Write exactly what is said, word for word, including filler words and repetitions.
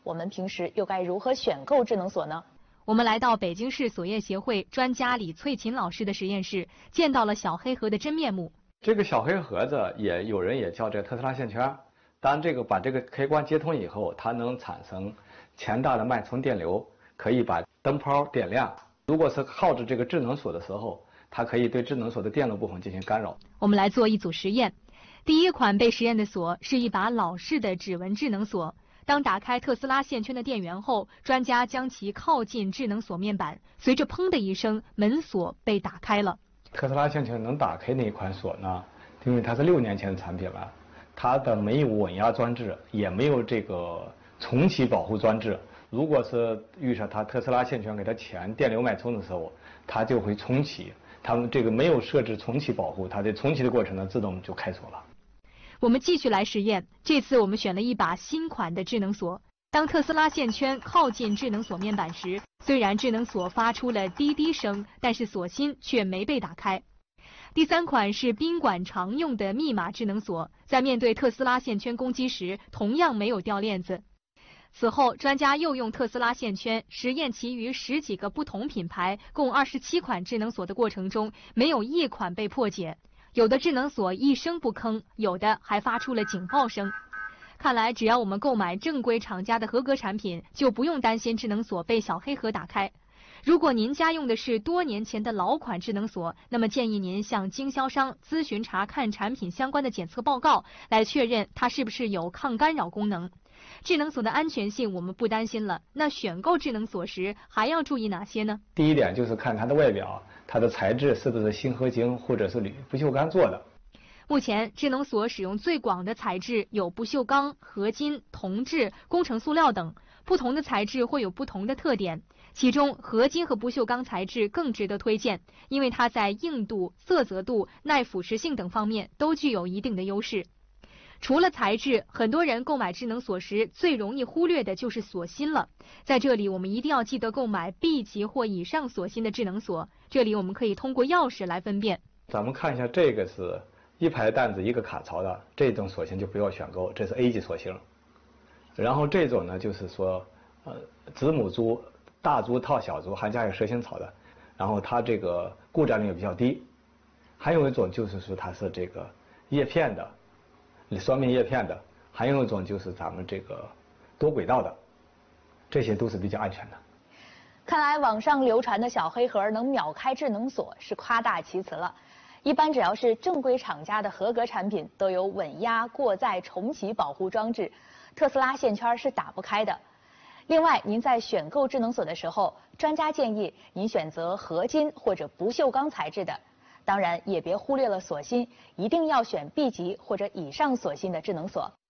我们平时又该如何选购智能锁呢？ 我们来到北京市锁业协会专家李翠琴老师的实验室，见到了小黑盒的真面目。 这个小黑盒子也有人也叫这特斯拉线圈。当这个把这个开关接通以后，它能产生强大的脉冲电流，可以把灯泡点亮。如果是耗着这个智能锁的时候，它可以对智能锁的电路部分进行干扰。 我们来做一组实验。第一款被实验的锁是一把老式的指纹智能锁。当打开特斯拉线圈的电源后，专家将其靠近智能锁面板，随着砰的一声，门锁被打开了。 特斯拉线圈能打开那一款锁呢，因为它是六年前的产品了，它的没有稳压装置，也没有这个重启保护装置。如果是遇上它特斯拉线圈给它前电流脉冲的时候，它就会重启。它们这个没有设置重启保护，它在重启的过程呢，自动就开锁了。 我们继续来实验，这次我们选了一把新款的智能锁。当特斯拉线圈靠近智能锁面板时，虽然智能锁发出了滴滴声，但是锁芯却没被打开。第三款是宾馆常用的密码智能锁，在面对特斯拉线圈攻击时，同样没有掉链子。此后，专家又用特斯拉线圈实验其余十几个不同品牌共二十七款智能锁的过程中，没有一款被破解。有的智能锁一声不吭，有的还发出了警报声。看来，只要我们购买正规厂家的合格产品，就不用担心智能锁被小黑盒打开。如果您家用的是多年前的老款智能锁，那么建议您向经销商咨询查看产品相关的检测报告，来确认它是不是有抗干扰功能。智能锁的安全性我们不担心了，那选购智能锁时还要注意哪些呢？ 第一点就是看它的外表，它的材质是不是锌合金或者是铝不锈钢做的。 目前智能锁使用最广的材质有不锈钢、合金、铜制、工程塑料等，不同的材质会有不同的特点。其中合金和不锈钢材质更值得推荐，因为它在硬度、色泽度、耐腐蚀性等方面都具有一定的优势。除了材质，很多人购买智能锁时最容易忽略的就是锁芯了。在这里我们一定要记得购买 B 级或以上锁芯的智能锁，这里我们可以通过钥匙来分辨。 咱们看一下，这个是一排弹子一个卡槽的，这种锁芯就不要选购，这是 A 级锁芯。然后这种呢，就是说呃子母珠大珠套小珠，还加有蛇形草的，然后它这个故障率也比较低。还有一种就是说它是这个叶片的，双面叶片的，还有一种就是咱们这个多轨道的，这些都是比较安全的。 看来网上流传的小黑盒能秒开智能锁是夸大其词了。一般只要是正规厂家的合格产品，都有稳压、过载、重启保护装置，特斯拉线圈是打不开的。另外，您在选购智能锁的时候，专家建议您选择合金或者不锈钢材质的，当然也别忽略了锁芯，一定要选 B 级或者以上锁芯的智能锁。